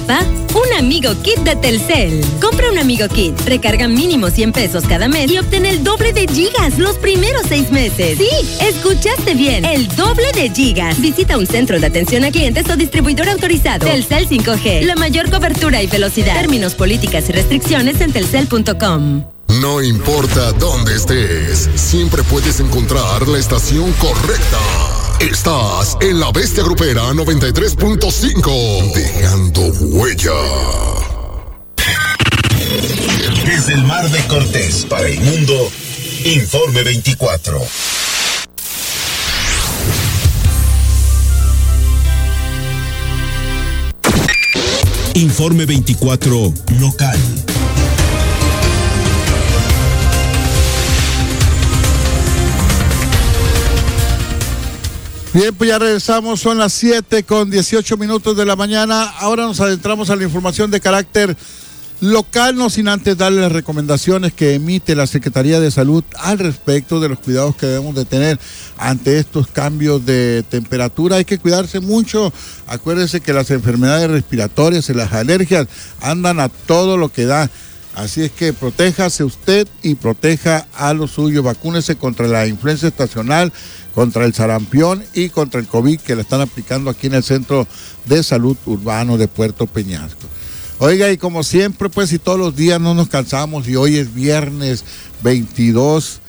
papá? Un Amigo Kit de Telcel. Compra un Amigo Kit, recarga mínimo 100 pesos cada mes y obtén el doble de gigas los primeros 6 meses. Sí, escuchaste bien, el doble de gigas. Visita un centro de atención a clientes o distribuidor autorizado. Telcel 5G, la mayor cobertura y velocidad. Términos, políticas y restricciones en telcel.com. No importa dónde estés, siempre puedes encontrar la estación correcta. Estás en La Bestia Grupera 93.5, dejando huella. Desde el Mar de Cortés para el mundo, Informe 24. Informe 24 local. Bien, pues ya regresamos, son las 7:18 de la mañana. Ahora nos adentramos a la información de carácter local, no sin antes darle las recomendaciones que emite la Secretaría de Salud al respecto de los cuidados que debemos de tener ante estos cambios de temperatura. Hay que cuidarse mucho. Acuérdense que las enfermedades respiratorias y las alergias andan a todo lo que da. Así es que protéjase usted y proteja a los suyos. Vacúnese contra la influenza estacional, contra el sarampión y contra el COVID que le están aplicando aquí en el Centro de Salud Urbano de Puerto Peñasco. Oiga, y como siempre, pues, y todos los días no nos cansamos, y hoy es viernes 22,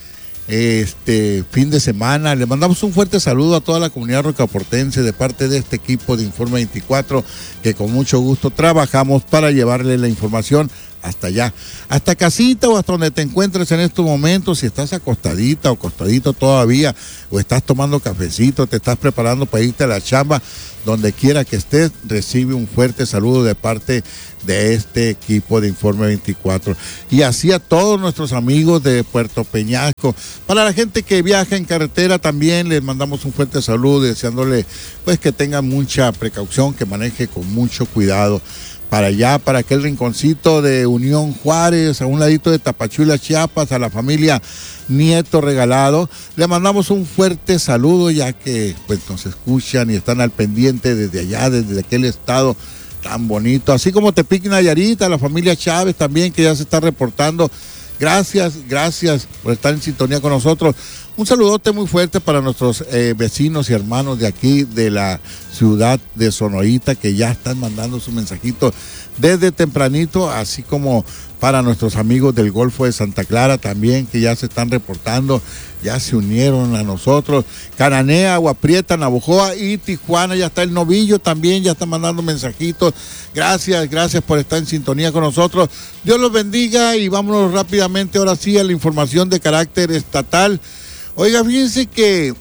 fin de semana, le mandamos un fuerte saludo a toda la comunidad rocaportense de parte de este equipo de Informe 24, que con mucho gusto trabajamos para llevarle la información hasta allá, hasta casita o hasta donde te encuentres en estos momentos. Si estás acostadita o acostadito todavía, o estás tomando cafecito, te estás preparando para irte a la chamba, donde quiera que estés, recibe un fuerte saludo de parte de este equipo de Informe 24. Y así a todos nuestros amigos de Puerto Peñasco. Para la gente que viaja en carretera también les mandamos un fuerte saludo, deseándole pues que tengan mucha precaución, que maneje con mucho cuidado. Para allá, para aquel rinconcito de Unión Juárez, a un ladito de Tapachula, Chiapas, a la familia Nieto Regalado, le mandamos un fuerte saludo, ya que pues nos escuchan y están al pendiente desde allá, desde aquel estado tan bonito, así como Tepic, Nayarit, a la familia Chávez también, que ya se está reportando. Gracias por estar en sintonía con nosotros. Un saludote muy fuerte para nuestros vecinos y hermanos de aquí, de la ciudad de Sonoita, que ya están mandando su mensajito desde tempranito, así como para nuestros amigos del Golfo de Santa Clara también, que ya se están reportando, ya se unieron a nosotros. Cananea, Agua Prieta, Navojoa y Tijuana, ya está el Novillo también, ya está mandando mensajitos. Gracias por estar en sintonía con nosotros. Dios los bendiga y vámonos rápidamente ahora sí a la información de carácter estatal. Oiga, fíjense que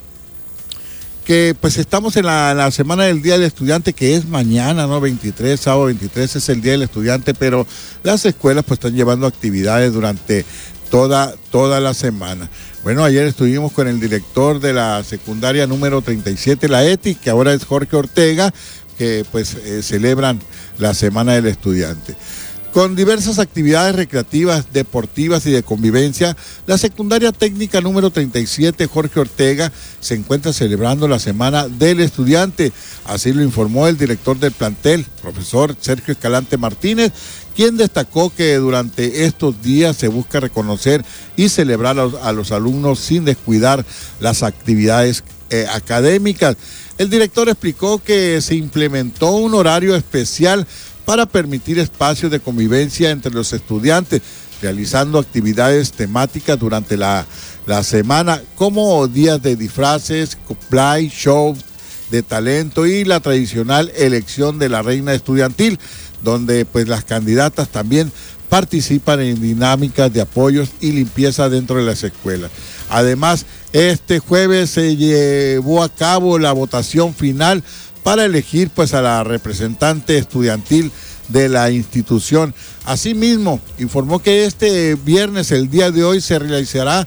pues estamos en la semana del Día del Estudiante, que es mañana, ¿no? 23, sábado 23 es el Día del Estudiante, pero las escuelas pues están llevando actividades durante toda la semana. Bueno, ayer estuvimos con el director de la secundaria número 37, la ETI, que ahora es Jorge Ortega, que pues celebran la Semana del Estudiante. Con diversas actividades recreativas, deportivas y de convivencia, la secundaria técnica número 37, Jorge Ortega, se encuentra celebrando la Semana del Estudiante. Así lo informó el director del plantel, profesor Sergio Escalante Martínez, quien destacó que durante estos días se busca reconocer y celebrar a los alumnos sin descuidar las actividades académicas. El director explicó que se implementó un horario especial para permitir espacios de convivencia entre los estudiantes, realizando actividades temáticas durante la semana, como días de disfraces, cosplay, show de talento y la tradicional elección de la reina estudiantil, donde pues las candidatas también participan en dinámicas de apoyos y limpieza dentro de las escuelas. Además, este jueves se llevó a cabo la votación final para elegir pues a la representante estudiantil de la institución. Asimismo, informó que este viernes, el día de hoy, se realizará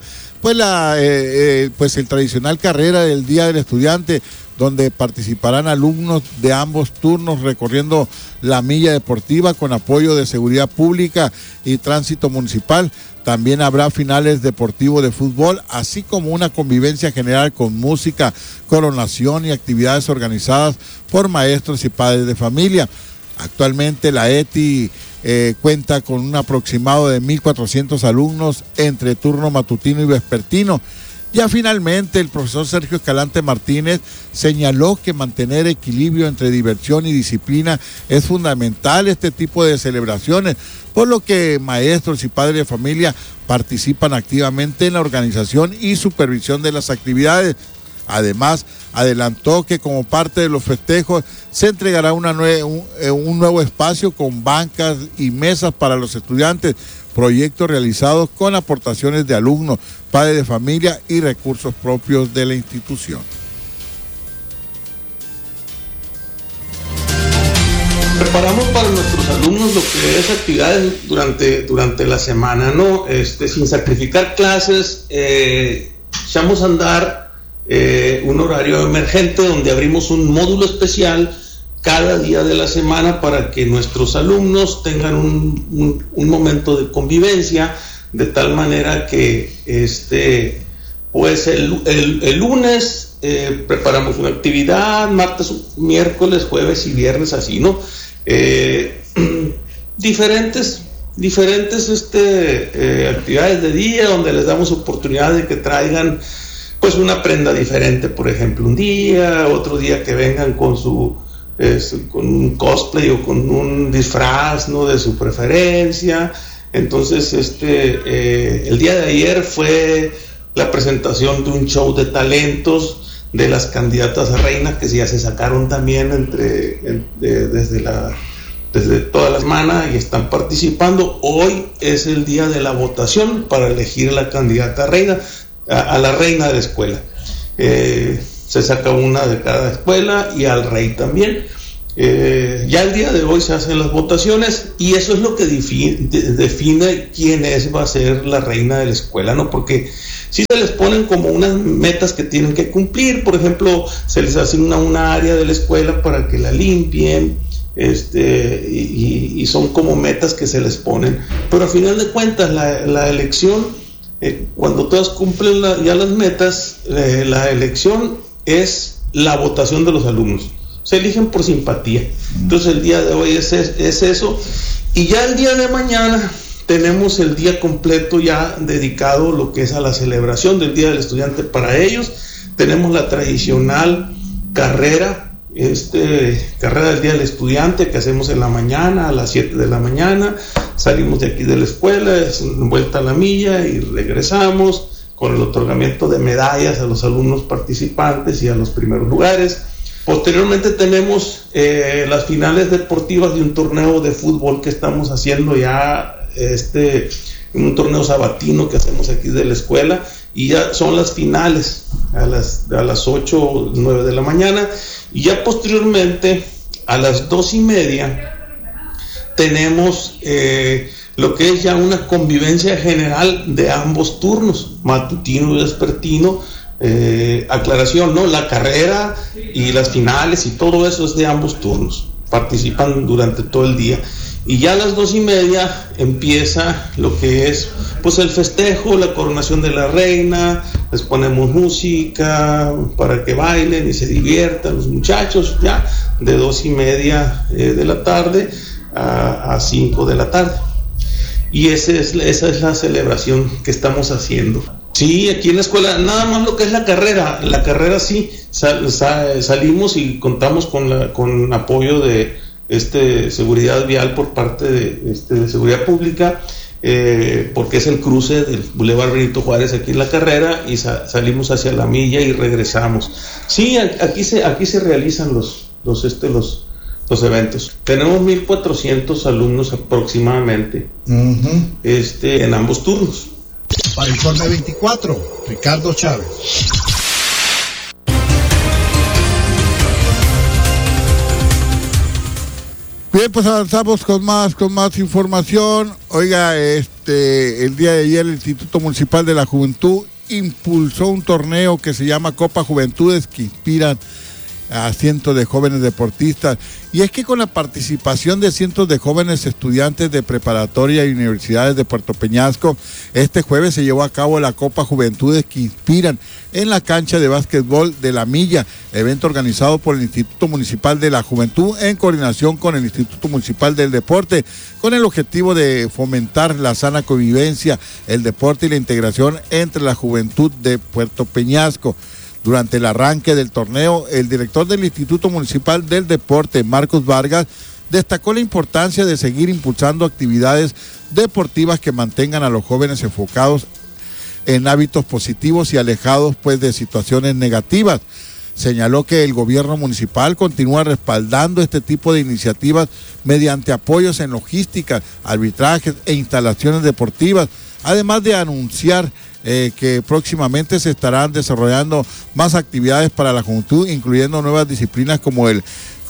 pues el tradicional carrera del Día del Estudiante, donde participarán alumnos de ambos turnos recorriendo la milla deportiva con apoyo de seguridad pública y tránsito municipal. También habrá finales deportivos de fútbol, así como una convivencia general con música, coronación y actividades organizadas por maestros y padres de familia. Actualmente la ETI cuenta con un aproximado de 1.400 alumnos entre turno matutino y vespertino. Ya finalmente el profesor Sergio Escalante Martínez señaló que mantener equilibrio entre diversión y disciplina es fundamental este tipo de celebraciones, por lo que maestros y padres de familia participan activamente en la organización y supervisión de las actividades. Además, adelantó que como parte de los festejos se entregará un nuevo espacio con bancas y mesas para los estudiantes, proyectos realizados con aportaciones de alumnos, padres de familia y recursos propios de la institución. Preparamos para nuestros alumnos lo que es actividades durante la semana, ¿no? Sin sacrificar clases, echamos a andar un horario emergente donde abrimos un módulo especial cada día de la semana para que nuestros alumnos tengan un momento de convivencia, de tal manera que pues el lunes preparamos una actividad, martes, miércoles, jueves y viernes, así, ¿no? Diferentes actividades de día donde les damos oportunidad de que traigan pues una prenda diferente, por ejemplo, un día, otro día que vengan con con un cosplay o con un disfraz, ¿no?, de su preferencia. Entonces, el día de ayer fue la presentación de un show de talentos de las candidatas a reina que ya se sacaron también desde toda la semana y están participando. Hoy es el día de la votación para elegir la candidata a reina, a la reina de la escuela. Se saca una de cada escuela y al rey también. Ya el día de hoy se hacen las votaciones y eso es lo que define quién va a ser la reina de la escuela, ¿no? Porque si se les ponen como unas metas que tienen que cumplir, por ejemplo, se les asigna una área de la escuela para que la limpien, y son como metas que se les ponen, pero a final de cuentas la elección, cuando todas cumplen ya las metas, la elección es la votación de los alumnos. Se eligen por simpatía. Entonces el día de hoy es eso. Y ya el día de mañana tenemos el día completo ya dedicado lo que es a la celebración del Día del Estudiante para ellos. Tenemos la tradicional carrera del Día del Estudiante que hacemos en la mañana, a las 7 de la mañana. Salimos de aquí de la escuela, es vuelta a la milla y regresamos con el otorgamiento de medallas a los alumnos participantes y a los primeros lugares. Posteriormente tenemos las finales deportivas de un torneo de fútbol que estamos haciendo ya, un torneo sabatino que hacemos aquí de la escuela, y ya son las finales a las 8 o 9 de la mañana, y ya posteriormente a las 2:30 tenemos lo que es ya una convivencia general de ambos turnos, matutino y vespertino. Aclaración, ¿no? La carrera y las finales y todo eso es de ambos turnos, participan durante todo el día. Y ya a las 2:30 empieza lo que es pues el festejo, la coronación de la reina, les ponemos música para que bailen y se diviertan los muchachos, ya de 2:30 de la tarde a 5 de la tarde. Y esa es la celebración que estamos haciendo. Sí, aquí en la escuela, nada más lo que es la carrera sí, salimos y contamos con apoyo de seguridad vial por parte de seguridad pública, porque es el cruce del Boulevard Benito Juárez aquí en la carrera, y salimos hacia la milla y regresamos. Sí, aquí se realizan los eventos. Tenemos 1,400 alumnos aproximadamente, en ambos turnos. Para Informe 24, Ricardo Chávez. Bien, pues avanzamos con más información. Oiga, el día de ayer el Instituto Municipal de la Juventud impulsó un torneo que se llama Copa Juventudes, que inspiran a cientos de jóvenes deportistas. Y es que con la participación de cientos de jóvenes estudiantes de preparatoria y universidades de Puerto Peñasco, este jueves se llevó a cabo la Copa Juventudes que Inspiran en la cancha de básquetbol de La Milla, evento organizado por el Instituto Municipal de la Juventud en coordinación con el Instituto Municipal del Deporte, con el objetivo de fomentar la sana convivencia, el deporte y la integración entre la juventud de Puerto Peñasco. Durante el arranque del torneo, el director del Instituto Municipal del Deporte, Marcos Vargas, destacó la importancia de seguir impulsando actividades deportivas que mantengan a los jóvenes enfocados en hábitos positivos y alejados de situaciones negativas. Señaló que el gobierno municipal continúa respaldando este tipo de iniciativas mediante apoyos en logística, arbitrajes e instalaciones deportivas, además de anunciar que próximamente se estarán desarrollando más actividades para la juventud, incluyendo nuevas disciplinas como el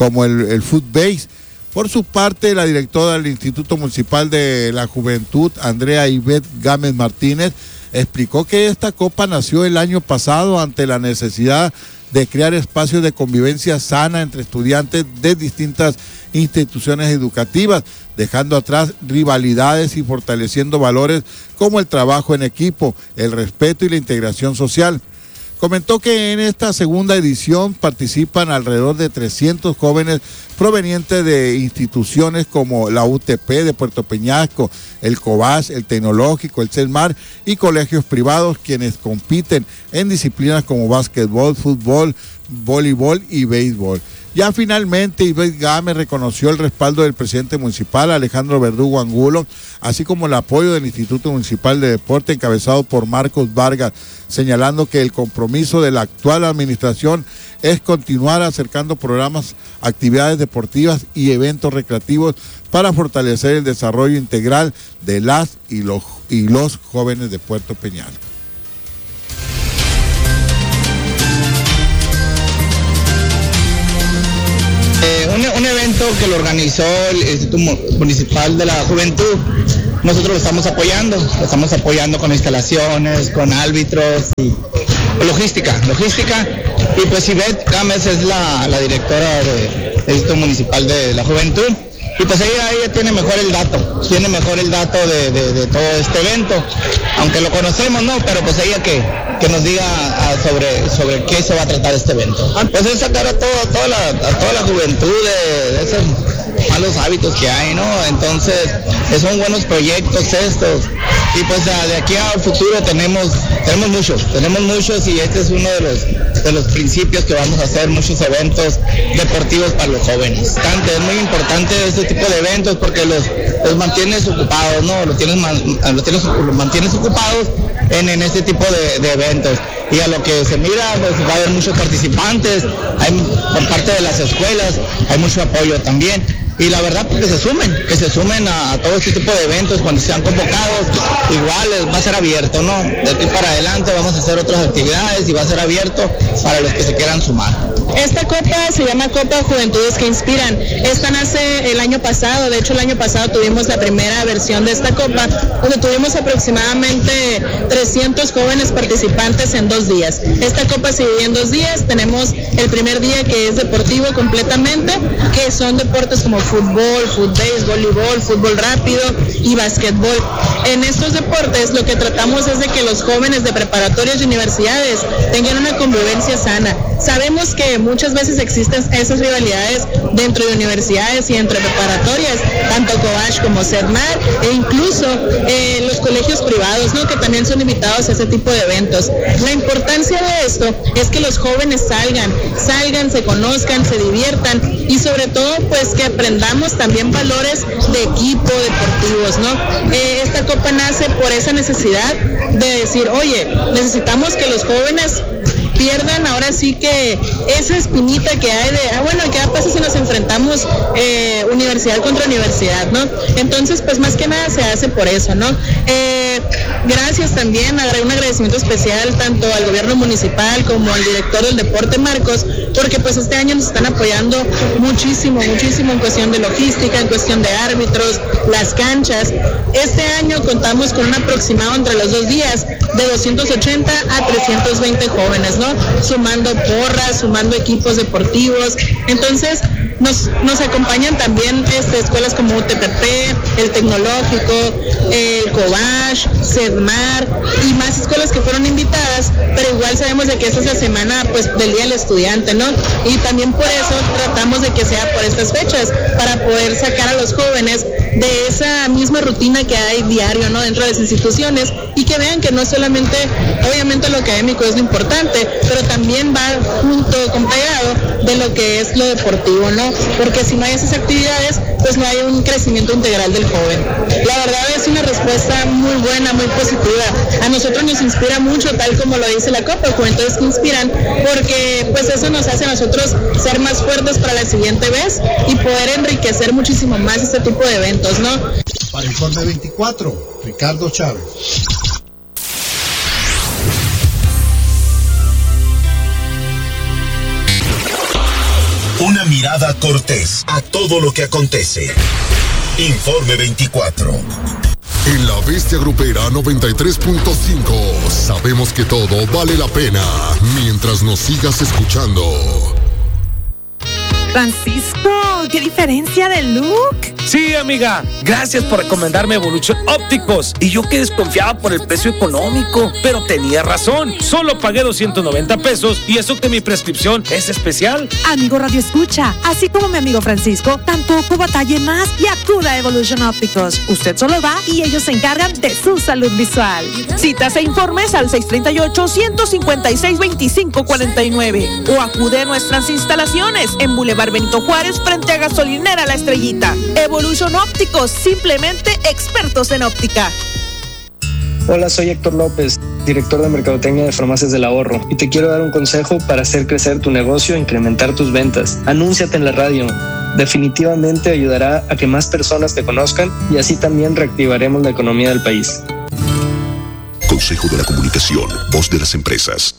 footbase. Por su parte, la directora del Instituto Municipal de la Juventud, Andrea Ivette Gámez Martínez, explicó que esta copa nació el año pasado ante la necesidad de crear espacios de convivencia sana entre estudiantes de distintas instituciones educativas, dejando atrás rivalidades y fortaleciendo valores como el trabajo en equipo, el respeto y la integración social. Comentó que en esta segunda edición participan alrededor de 300 jóvenes provenientes de instituciones como la UTP de Puerto Peñasco, el COBAS, el Tecnológico, el CESMAR y colegios privados, quienes compiten en disciplinas como básquetbol, fútbol, voleibol y béisbol. Ya finalmente, Ivette Gámez reconoció el respaldo del presidente municipal, Alejandro Verdugo Angulo, así como el apoyo del Instituto Municipal de Deporte encabezado por Marcos Vargas, señalando que el compromiso de la actual administración es continuar acercando programas, actividades deportivas y eventos recreativos para fortalecer el desarrollo integral de las y los jóvenes de Puerto Peñasco. Un evento que lo organizó el Instituto Municipal de la Juventud. Nosotros lo estamos apoyando con instalaciones, con árbitros y logística. Y pues Ivette Gámez es la directora del Instituto Municipal de la Juventud. Y pues ella tiene mejor el dato de todo este evento, aunque lo conocemos, ¿no? Pero pues ella que nos diga sobre qué se va a tratar este evento. Pues es sacar a toda la juventud de esos malos hábitos que hay, ¿no? Entonces, son buenos proyectos estos. Y pues de aquí al futuro tenemos muchos y este es uno de los principios que vamos a hacer, muchos eventos deportivos para los jóvenes. Es muy importante este tipo de eventos porque los mantienes ocupados, ¿no? Los mantienes ocupados en este tipo de eventos. Y a lo que se mira, pues va a haber muchos participantes, por parte de las escuelas, hay mucho apoyo también. Y la verdad, pues que se sumen a todo este tipo de eventos cuando sean convocados. Igual va a ser abierto, ¿no? De aquí para adelante vamos a hacer otras actividades y va a ser abierto para los que se quieran sumar. Esta copa se llama Copa Juventudes que Inspiran. Esta nace el año pasado, de hecho el año pasado tuvimos la primera versión de esta copa, donde tuvimos aproximadamente 300 jóvenes participantes en 2 días. Esta copa se divide en 2 días, tenemos el primer día que es deportivo completamente, que son deportes como fútbol, fútbol, voleibol, fútbol rápido y básquetbol. En estos deportes lo que tratamos es de que los jóvenes de preparatorias y universidades tengan una convivencia sana. Sabemos que muchas veces existen esas rivalidades dentro de universidades y entre preparatorias, tanto COBASH como CERMAR e incluso los colegios privados, ¿no? Que también son invitados a ese tipo de eventos. La importancia de esto es que los jóvenes salgan, se conozcan, se diviertan y sobre todo pues que aprendamos también valores de equipo, deportivos, ¿no? Esta copa nace por esa necesidad de decir, oye, necesitamos que los jóvenes pierdan ahora sí que esa espinita que hay de, ¿qué pasa si nos enfrentamos universidad contra universidad, ¿no? Entonces, pues más que nada se hace por eso, ¿no? Gracias también, un agradecimiento especial tanto al gobierno municipal como al director del deporte, Marcos, porque pues este año nos están apoyando muchísimo en cuestión de logística, en cuestión de árbitros, las canchas. Este año contamos con un aproximado entre los 2 días de 280 a 320 jóvenes, ¿no? Sumando porras, sumando equipos deportivos. Entonces, nos acompañan también escuelas como UTPP, el Tecnológico, el Cobach, Sedmar y más escuelas que fueron invitadas, pero igual sabemos de que esta es la semana pues del Día del Estudiante, ¿no? Y también por eso tratamos de que sea por estas fechas, para poder sacar a los jóvenes de esa misma rutina que hay diario, ¿no? Dentro de las instituciones, y que vean que no solamente, obviamente lo académico es lo importante, pero también va junto con pegado de lo que es lo deportivo, ¿no? Porque si no hay esas actividades, pues no hay un crecimiento integral del joven. La verdad es una respuesta muy buena, muy positiva. A nosotros nos inspira mucho, tal como lo dice la Copa Juventudes que Inspiran, porque pues eso nos hace a nosotros ser más fuertes para la siguiente vez y poder enriquecer muchísimo más este tipo de eventos, ¿no? Para Informe 24, Ricardo Chávez. Una mirada cortés a todo lo que acontece. Informe 24. En la Bestia Grupera 93.5 sabemos que todo vale la pena mientras nos sigas escuchando. Francisco, ¿qué diferencia de look? Sí, amiga, gracias por recomendarme Evolution Ópticos. Y yo que desconfiaba por el precio económico, pero tenía razón. Solo pagué 290 pesos y eso que mi prescripción es especial. Amigo Radio Escucha, así como mi amigo Francisco, tampoco batalle más y acuda a Evolution Ópticos. Usted solo va y ellos se encargan de su salud visual. Citas e informes al 638-156-2549 o acude a nuestras instalaciones en Boulevard Benito Juárez frente a Gasolinera La Estrellita. Evolution Ópticos, simplemente expertos en óptica. Hola, soy Héctor López, director de Mercadotecnia de Farmacias del Ahorro, y te quiero dar un consejo para hacer crecer tu negocio e incrementar tus ventas. Anúnciate en la radio. Definitivamente ayudará a que más personas te conozcan y así también reactivaremos la economía del país. Consejo de la Comunicación, voz de las empresas.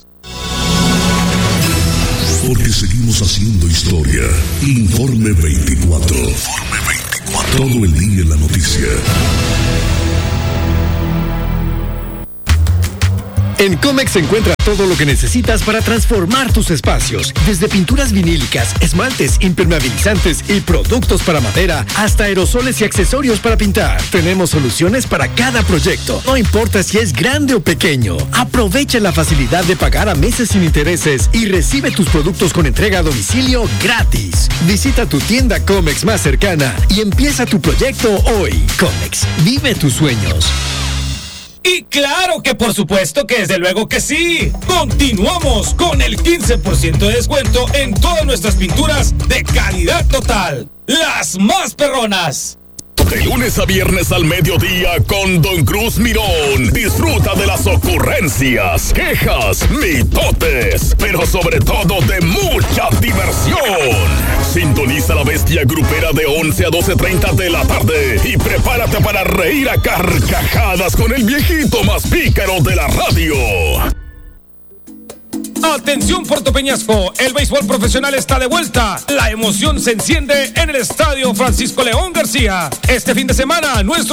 Porque seguimos haciendo historia. Informe 24. Informe 24. Todo el día en la noticia. En Comex encuentras todo lo que necesitas para transformar tus espacios. Desde pinturas vinílicas, esmaltes, impermeabilizantes y productos para madera, hasta aerosoles y accesorios para pintar. Tenemos soluciones para cada proyecto. No importa si es grande o pequeño. Aprovecha la facilidad de pagar a meses sin intereses y recibe tus productos con entrega a domicilio gratis. Visita tu tienda Comex más cercana y empieza tu proyecto hoy. Comex, vive tus sueños. Y claro que por supuesto que desde luego que sí. Continuamos con el 15% de descuento en todas nuestras pinturas de calidad total. Las más perronas. De lunes a viernes al mediodía con Don Cruz Mirón. Disfruta de las ocurrencias, quejas, mitotes, pero sobre todo de mucha diversión. Sintoniza la Bestia Grupera de 11 a 12:30 de la tarde y prepárate para reír a carcajadas con el viejito más pícaro de la radio. Atención Puerto Peñasco, el béisbol profesional está de vuelta. La emoción se enciende en el estadio Francisco León García. Este fin de semana, nuestro